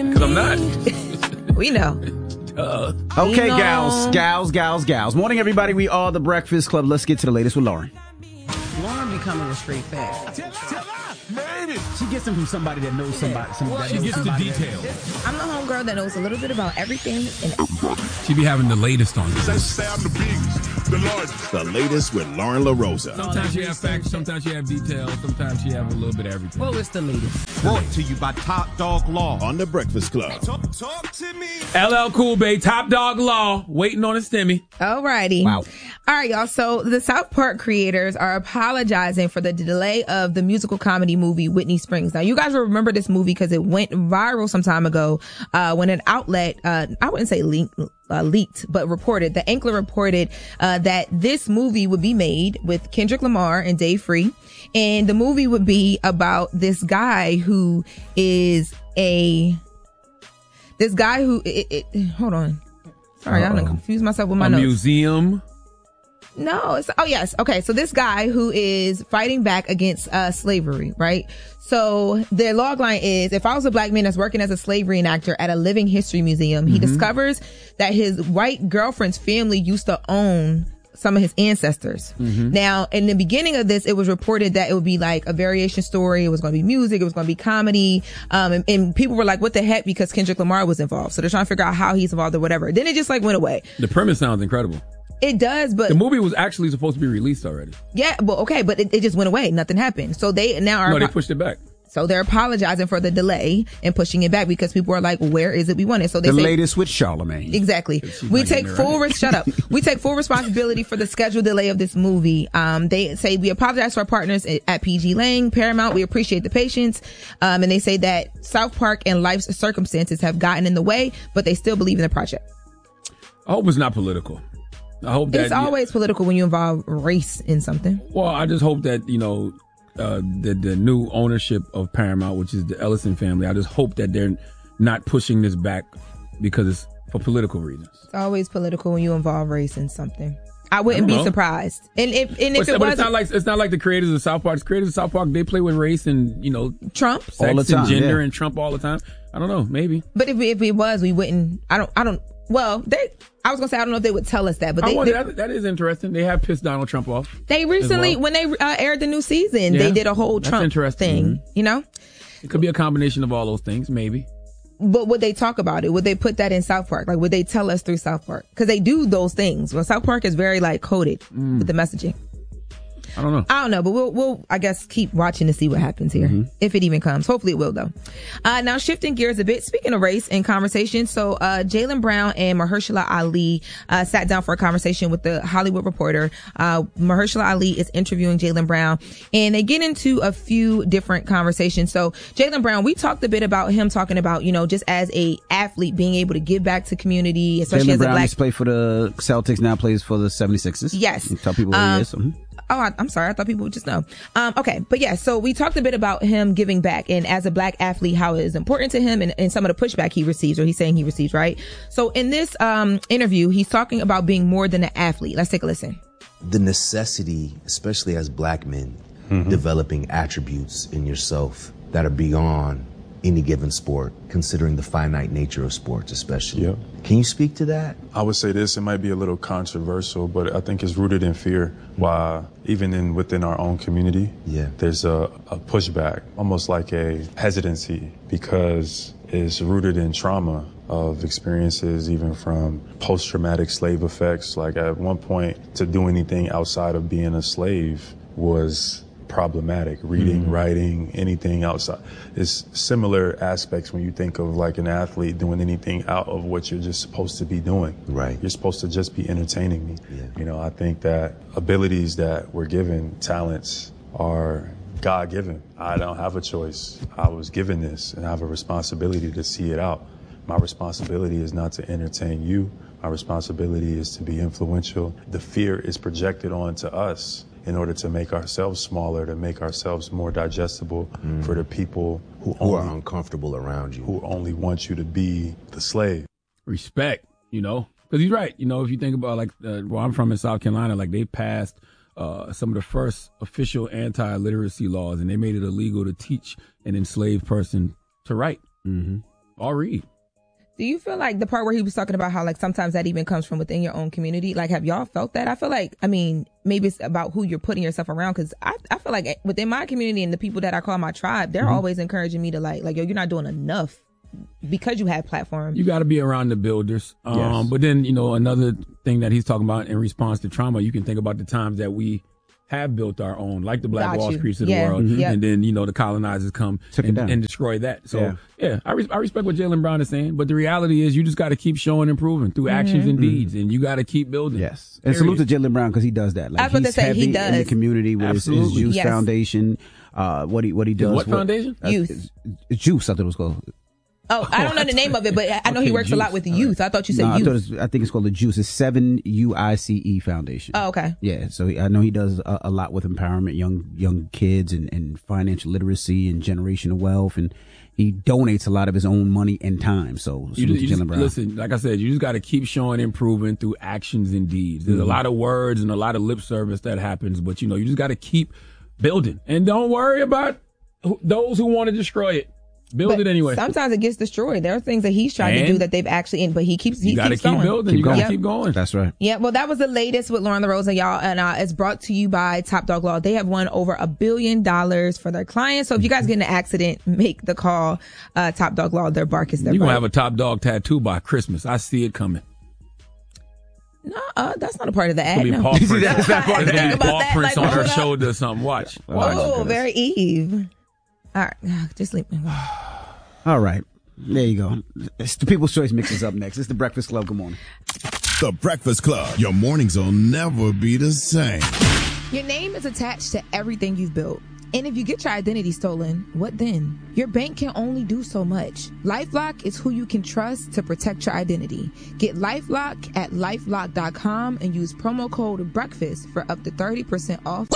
Because I'm not. We know. Okay, gals. Morning, everybody. We are the Breakfast Club. Let's get to the latest with Lauren. Lauren becoming a straight fact. She gets them from somebody that knows somebody. She gets the details. I'm the homegirl that knows a little bit about everything. And She be having the latest on this. The latest with Lauren LaRosa. Sometimes you have facts, sometimes you have details, sometimes you have a little bit of everything. Well, it's the latest. Brought to you by Top Dog Law on the Breakfast Club. Talk to me. LL Cool Bay, Top Dog Law, waiting on a stimmy. Alrighty. Wow. All right, y'all. So the South Park creators are apologizing for the delay of the musical comedy movie Whitney Springs. Now, you guys will remember this movie because it went viral some time ago when an outlet, I wouldn't say leaked, but reported, the Ankler reported that this movie would be made with Kendrick Lamar and Dave Free. And the movie would be about this guy who is hold on. Sorry, I'm going to confuse myself with my notes. Museum. No, yes. Okay. So this guy who is fighting back against slavery, right? So their log line is, if I was a black man that's working as a slavery enactor at a living history museum, he discovers that his white girlfriend's family used to own some of his ancestors. Now, in the beginning of this, it was reported that it would be like a variation story. It was going to be music. It was going to be comedy. And people were like, what the heck? Because Kendrick Lamar was involved. So they're trying to figure out how he's involved or whatever. Then it just like went away. The premise sounds incredible. It does, but the movie was actually supposed to be released already. Yeah, but okay, but it just went away. Nothing happened. So they now are. No, they pushed it back. So they're apologizing for the delay and pushing it back because people are like, where is it we want it? So they The say, latest with Charlamagne. Exactly. We take full shut up. We take full responsibility for the scheduled delay of this movie. They say we apologize to our partners at PG Lang, Paramount. We appreciate the patience. And they say that South Park and life's circumstances have gotten in the way, but they still believe in the project. I hope it's not political. I hope that it's always political when you involve race in something. Well, I just hope that, the new ownership of Paramount, which is the Ellison family, I just hope that they're not pushing this back because it's for political reasons. It's always political when you involve race in something. I wouldn't be surprised. And if it was, it's not like the creators of South Park. The creators of South Park, they play with race and Trump, sex all the time, and gender and Trump all the time. I don't know, maybe. But if it was, we wouldn't. I don't. Well, I was gonna say I don't know if they would tell us that, but that is interesting. They have pissed Donald Trump off. They recently, when they aired the new season, they did a whole Trump thing. It could be a combination of all those things, maybe. But would they talk about it? Would they put that in South Park? Like, would they tell us through South Park? Because they do those things. Well, South Park is very coded with the messaging. I don't know, but we'll I guess keep watching to see what happens here, if it even comes. Hopefully it will though. Now shifting gears a bit, speaking of race and conversation, so Jaylen Brown and Mahershala Ali sat down for a conversation with the Hollywood Reporter. Mahershala Ali is interviewing Jaylen Brown, and they get into a few different conversations. So Jaylen Brown, we talked a bit about him talking about just as a athlete being able to give back to community, especially Jaylen as a Brown black. used to play for the Celtics, now plays for the 76ers. Yes. Tell people who he is. Oh, I'm sorry. I thought people would just know. Okay. But yeah, so we talked a bit about him giving back and as a black athlete, how it is important to him and some of the pushback he receives, or he's saying he receives, right? So in this interview, he's talking about being more than an athlete. Let's take a listen. The necessity, especially as black men, developing attributes in yourself that are beyond any given sport, considering the finite nature of sports especially. Yep. Can you speak to that? I would say this, it might be a little controversial, but I think it's rooted in fear. Why even within our own community, there's a pushback, almost like a hesitancy, because it's rooted in trauma of experiences, even from post-traumatic slave effects. Like at one point, to do anything outside of being a slave was problematic. Reading, writing, anything outside. It's similar aspects when you think of like an athlete doing anything out of what you're just supposed to be doing. Right. You're supposed to just be entertaining me. Yeah. I think that abilities that we're given, talents, are God-given. I don't have a choice. I was given this and I have a responsibility to see it out. My responsibility is not to entertain you. My responsibility is to be influential. The fear is projected onto us in order to make ourselves smaller, to make ourselves more digestible for the people who are uncomfortable around you, who only want you to be the slave. Respect, because he's right. If you think about where I'm from in South Carolina, they passed some of the first official anti-literacy laws, and they made it illegal to teach an enslaved person to write. I'll read. Do you feel like the part where he was talking about how like sometimes that even comes from within your own community? Like, have y'all felt that? I feel like, I mean, maybe it's about who you're putting yourself around. Cause I feel like within my community and the people that I call my tribe, they're always encouraging me to like, yo, you're not doing enough because you have platform. You got to be around the builders. Yes. But then, another thing that he's talking about in response to trauma, you can think about the times that we have built our own, like the Black Wall Streets of the world. And then, the colonizers come and destroy that. So, I respect what Jaylen Brown is saying. But the reality is you just got to keep showing improving through actions and deeds. And you got to keep building. Yes. And salute to Jaylen Brown because he does that. Like, I was about to say, he does. In the community with his Juice Foundation. What he does. What foundation? Youth. Juice, I thought it was called. Oh, I don't know the name of it, but I know he works a lot with youth. I thought you said youth. I think it's called the Juice. It's 7UICE Foundation. Oh, okay. Yeah, so I know he does a lot with empowerment, young kids, and financial literacy and generational wealth, and he donates a lot of his own money and time. So listen, like I said, you just got to keep showing improvement through actions and deeds. There's a lot of words and a lot of lip service that happens, but you just got to keep building and don't worry about those who want to destroy it. Build it anyway. Sometimes it gets destroyed. There are things that he's trying to do that they've actually, but he keeps going. You got to keep building. You got to keep going. That's right. Yeah. Well, that was the latest with Lauren LaRosa, y'all. And it's brought to you by Top Dog Law. They have won over $1 billion for their clients. So if you guys get in an accident, make the call. Top Dog Law, their bark is their You're going to bark. have a Top Dog tattoo by Christmas. I see it coming. No, that's not a part of the ad. It's No. paw prints. That's not part of the ad. Paw prints on her shoulder or something. Watch. Oh, very Eve. All right. Just leave me alone. All right. There you go. It's the People's Choice Mix is up next. It's the Breakfast Club. Good morning. The Breakfast Club. Your mornings will never be the same. Your name is attached to everything you've built. And if you get your identity stolen, what then? Your bank can only do so much. LifeLock is who you can trust to protect your identity. Get LifeLock at LifeLock.com and use promo code BREAKFAST for up to 30% off.